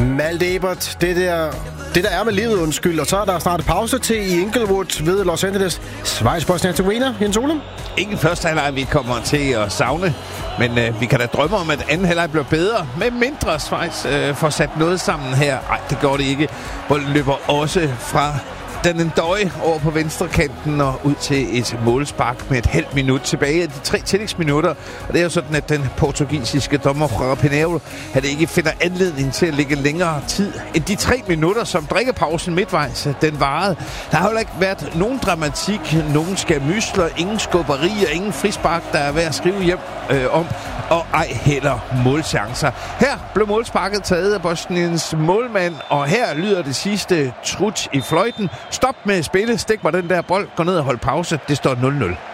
Malte Ebert, det der er med livet, undskyld. Og så er der snart pause til i Inglewood ved Los Angeles. Schweiz, Bosnien-Hercegovina, Jens Ole. Ikke første halvleg, vi kommer til at savne, men vi kan da drømme om, at anden halvleg bliver bedre, med mindre Schweiz får sat noget sammen her. Nej, det går det ikke. Bolden løber også fra den døje over på venstre kanten og ud til et målspark med et halvt minut tilbage af de 3 tillægsminutter. Og det er jo sådan, at den portugisiske dommer fra Pinheiro, han ikke finder anledning til at ligge længere tid end de 3 minutter, som drikkepausen midtvejs den varede. Der har jo ikke været nogen dramatik, nogen skamysler, ingen skubberier, ingen frispark, der er værd at skrive hjem om, og ej heller målchancer. Her blev målsparket taget af Bosniens målmand, og her lyder det sidste trut i fløjten. Stop med at spille, stik mig den der bold, gå ned og hold pause. Det står 0-0.